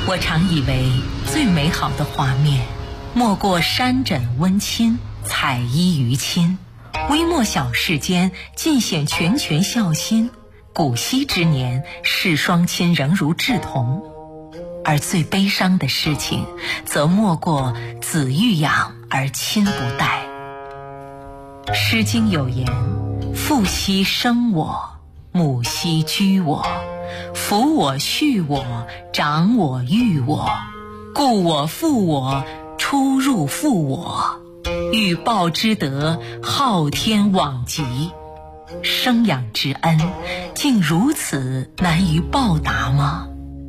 我常以为最美好的画面，莫过山枕温馨，彩衣娱亲。微末小事间，尽显拳拳孝心。古稀之年，视双亲仍如稚童。而最悲伤的事情，则莫过子欲养而亲不待。诗经有言：父兮生我，母兮居我，抚我恤我，长我育我，故我负我，出入负我，欲报之德，昊天罔极。生养之恩，竟如此难于报答吗？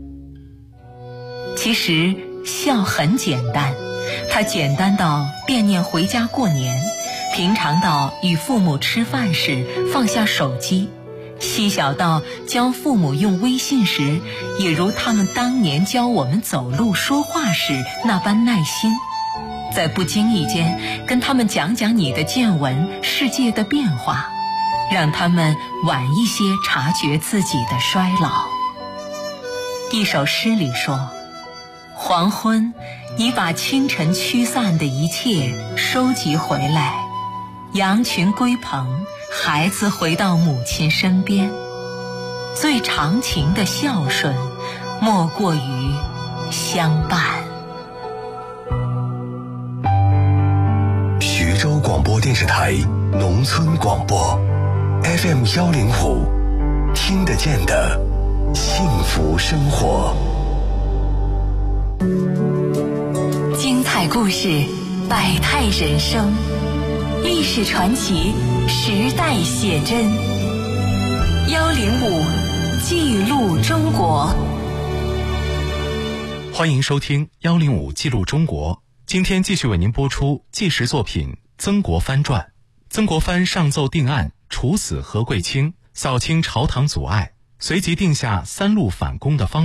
其实孝很简单，它简单到惦念回家过年，平常到与父母吃饭时放下手机，细小到教父母用微信时，也如他们当年教我们走路说话时那般耐心。在不经意间跟他们讲讲你的见闻，世界的变化，让他们晚一些察觉自己的衰老。一首诗里说，黄昏已把清晨驱散的一切收集回来，羊群归棚，孩子回到母亲身边。最长情的孝顺，莫过于相伴。 徐州广播电视台农村广播 FM105，听得见的幸福生活。 精彩故事，百态人生，历史传奇，时代写真。105记录中国。 欢迎收听105记录中国。今天继续为您播出纪实作品《曾国藩传》。曾国藩上奏定案，处死何桂清，扫清朝堂阻碍，随即定下3路反攻的方